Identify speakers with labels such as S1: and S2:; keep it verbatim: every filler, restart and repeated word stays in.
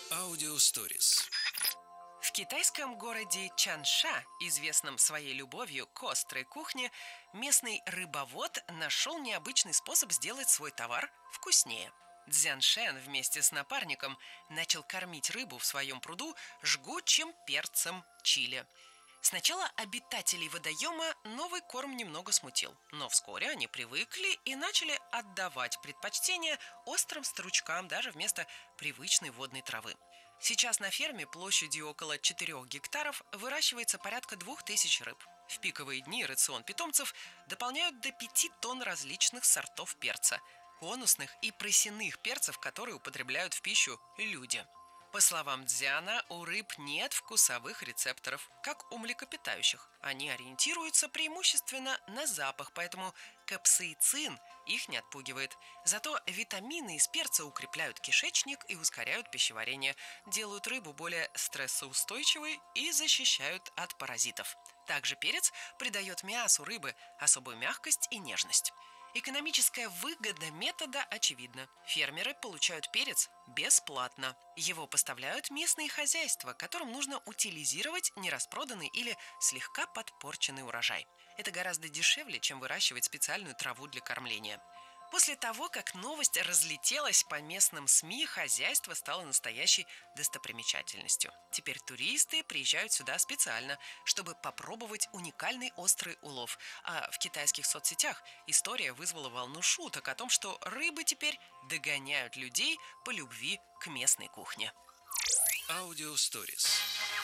S1: Аудиосторис.
S2: В китайском городе Чанша, известном своей любовью к острой кухне, местный рыбовод нашел необычный способ сделать свой товар вкуснее. Цзяншен вместе с напарником начал кормить рыбу в своем пруду жгучим перцем чили. Сначала обитателей водоема новый корм немного смутил, но вскоре они привыкли и начали отдавать предпочтение острым стручкам даже вместо привычной водной травы. Сейчас на ферме площадью около четырех гектаров выращивается порядка двух тысяч рыб. В пиковые дни рацион питомцев дополняют до пяти тонн различных сортов перца, конусных и просяных перцев, которые употребляют в пищу люди. По словам Цзяна, у рыб нет вкусовых рецепторов, как у млекопитающих. Они ориентируются преимущественно на запах, поэтому капсаицин их не отпугивает. Зато витамины из перца укрепляют кишечник и ускоряют пищеварение, делают рыбу более стрессоустойчивой и защищают от паразитов. Также перец придает мясу рыбы особую мягкость и нежность. Экономическая выгода метода очевидна. Фермеры получают перец бесплатно. Его поставляют местные хозяйства, которым нужно утилизировать нераспроданный или слегка подпорченный урожай. Это гораздо дешевле, чем выращивать специальную траву для кормления. После того, как новость разлетелась по местным СМИ, хозяйство стало настоящей достопримечательностью. Теперь туристы приезжают сюда специально, чтобы попробовать уникальный острый улов. А в китайских соцсетях история вызвала волну шуток о том, что рыбы теперь догоняют людей по любви к местной кухне.
S1: Аудиосторис.